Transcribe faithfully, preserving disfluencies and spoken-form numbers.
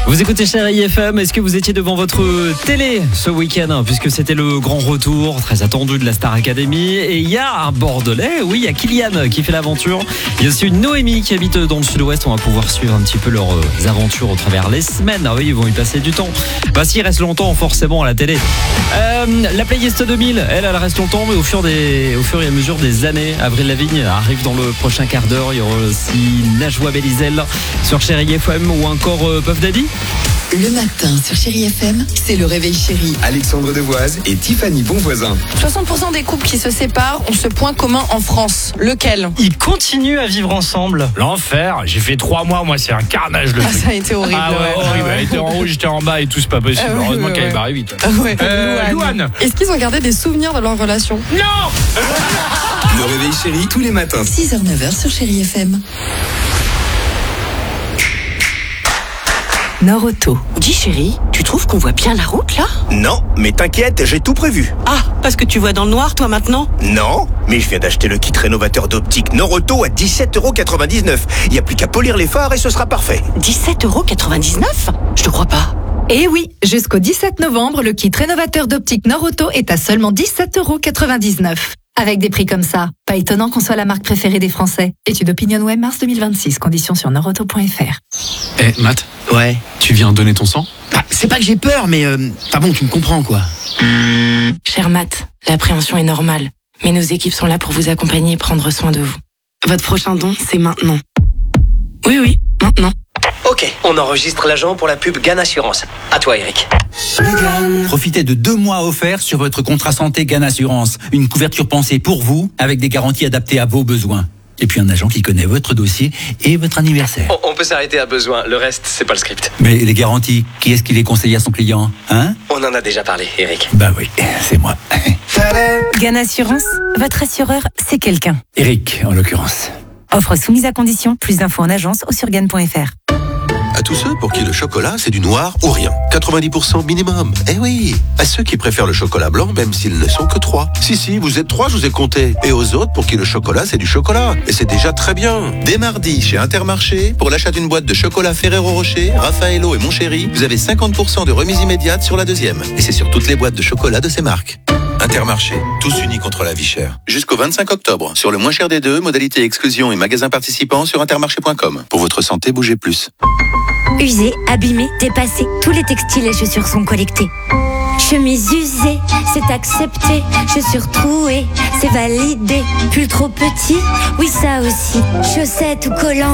Vous écoutez Chérie F M, est-ce que vous étiez devant votre télé ce week-end, puisque c'était le grand retour très attendu de la Star Academy, et il y a un Bordelais, oui, il y a Kylian qui fait l'aventure, il y a aussi une Noémie qui habite dans le sud-ouest, on va pouvoir suivre un petit peu leurs aventures au travers les semaines, ah oui, ils vont y passer du temps, parce qu'ils restent longtemps forcément à la télé. Euh, la playlist deux mille, elle, elle reste longtemps, mais au fur, des, au fur et à mesure des années, Avril Lavigne arrive dans le prochain quart d'heure, il y aura aussi Najwa Belizel sur Chérie F M ou encore euh, Puff Daddy. Le matin sur Chérie F M, c'est le réveil chéri. Alexandre Devoise et Tiffany Bonvoisin. soixante pour cent des couples qui se séparent ont ce point commun en France. Lequel ? Ils continuent à vivre ensemble. L'enfer. J'ai fait trois mois, moi, c'est un carnage le Ah, truc. ça a été horrible. Ah ouais, ouais. horrible. Ah ouais. Elle était en haut, j'étais en bas et tout, c'est pas possible. Ah ouais, Heureusement ouais, qu'elle ouais. est barrée vite. Ah ouais. Euh, Louane. Louane. Est-ce qu'ils ont gardé des souvenirs de leur relation ? Non. Le réveil chéri tous les matins. six heures neuf heures sur Chérie F M. Nord-Auto. Dis chérie, tu trouves qu'on voit bien la route là ? Non, mais t'inquiète, j'ai tout prévu. Ah, parce que tu vois dans le noir toi maintenant ? Non, mais je viens d'acheter le kit rénovateur d'optique Nord-Auto à dix-sept euros quatre-vingt-dix-neuf. Il n'y a plus qu'à polir les phares et ce sera parfait. dix-sept euros quatre-vingt-dix-neuf ? Je te crois pas. Eh oui, jusqu'au dix-sept novembre, le kit rénovateur d'optique Nord-Auto est à seulement dix-sept euros quatre-vingt-dix-neuf. Avec des prix comme ça, pas étonnant qu'on soit la marque préférée des Français. Étude OpinionWay mars deux mille vingt-six, conditions sur nordauto point f r. Eh, Matt, Ouais. tu viens donner ton sang ? Bah, c'est pas que j'ai peur, mais... Euh, enfin bon, tu me comprends, quoi. Cher Matt, l'appréhension est normale, mais nos équipes sont là pour vous accompagner et prendre soin de vous. Votre prochain don, c'est maintenant. Oui, oui, maintenant. Ok, on enregistre l'agent pour la pub Gan Assurance. À toi, Eric. Profitez de deux mois offerts sur votre contrat santé Gan Assurance. Une couverture pensée pour vous, avec des garanties adaptées à vos besoins. Et puis un agent qui connaît votre dossier et votre anniversaire. On, on peut s'arrêter à besoin, le reste, c'est pas le script. Mais les garanties, qui est-ce qui les conseille à son client, hein ? On en a déjà parlé, Eric. Bah oui, c'est moi. Gan Assurance, votre assureur, c'est quelqu'un. Eric, en l'occurrence. Offre soumise à condition, plus d'infos en agence ou sur gan point f r. À tous ceux pour qui le chocolat, c'est du noir ou rien. quatre-vingt-dix pour cent minimum. Eh oui. À ceux qui préfèrent le chocolat blanc, même s'ils ne sont que trois. Si, si, vous êtes trois, je vous ai compté. Et aux autres pour qui le chocolat, c'est du chocolat. Et c'est déjà très bien. Dès mardi, chez Intermarché, pour l'achat d'une boîte de chocolat Ferrero Rocher, Raffaello et Mon Chéri, vous avez cinquante pour cent de remise immédiate sur la deuxième. Et c'est sur toutes les boîtes de chocolat de ces marques. Intermarché, tous unis contre la vie chère. Jusqu'au vingt-cinq octobre, sur le moins cher des deux, modalité exclusion et magasins participants sur intermarché point com. Pour votre santé, bougez plus. Usés, abîmés, dépassés, tous les textiles et chaussures sont collectés. Chemise usée, c'est accepté. Chaussures trouées, c'est validé. Pull trop petit, oui ça aussi. Chaussettes ou collants.